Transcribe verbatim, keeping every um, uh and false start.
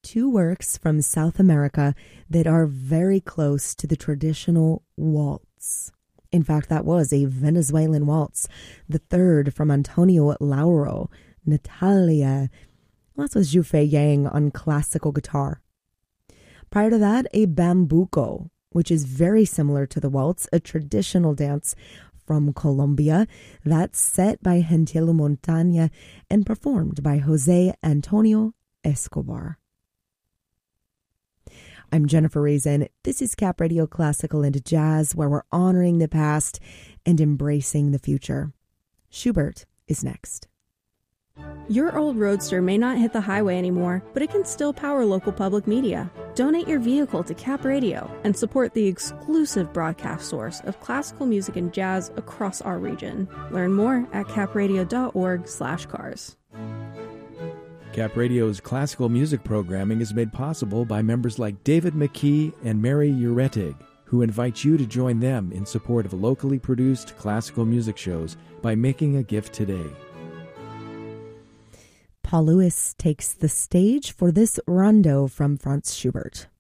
two works from South America that are very close to the traditional waltz. In fact, that was a Venezuelan waltz. The third from Antonio Lauro, Natalia. That's with Zhufei Yang on classical guitar. Prior to that, a bambuco, which is very similar to the waltz, a traditional dance from Colombia. That's set by Gentile Montaña and performed by Jose Antonio Escobar. I'm Jennifer Reason. This is Cap Radio Classical and Jazz, where we're honoring the past and embracing the future. Schubert is next. Your old Roadster may not hit the highway anymore, but it can still power local public media. Donate your vehicle to Cap Radio and support the exclusive broadcast source of classical music and jazz across our region. Learn more at capradio.org slash cars. Cap Radio's classical music programming is made possible by members like David McKee and Mary Uretig, who invite you to join them in support of locally produced classical music shows by making a gift today. Paul Lewis takes the stage for this rondo from Franz Schubert.